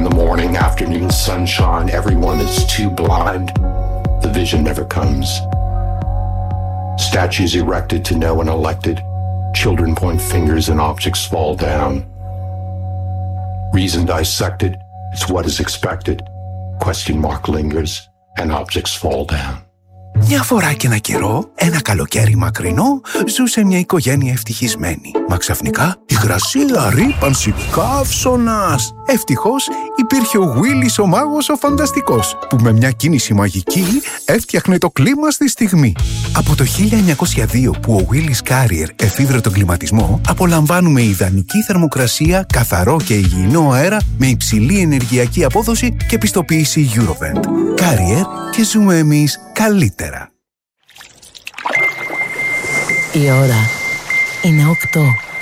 the morning, afternoon sunshine, everyone is too blind. The vision never comes. Statues erected to no one elected. Children point fingers and objects fall down. Reason dissected, it's what is expected. Question mark lingers and objects fall down. Μια φορά και ένα καιρό, ένα καλοκαίρι μακρινό, ζούσε μια οικογένεια ευτυχισμένη. Μα ξαφνικά, υγρασία, ρύπανση, καύσωνας. Ευτυχώς υπήρχε ο Willis ο μάγος ο φανταστικός, που με μια κίνηση μαγική έφτιαχνε το κλίμα στη στιγμή. Από το 1902 που ο Willis Carrier εφήβρε τον κλιματισμό, απολαμβάνουμε ιδανική θερμοκρασία, καθαρό και υγιεινό αέρα με υψηλή ενεργειακή απόδοση και πιστοποίηση Eurovent. Carrier, και ζούμε εμείς καλύτερα. Η ώρα είναι 8.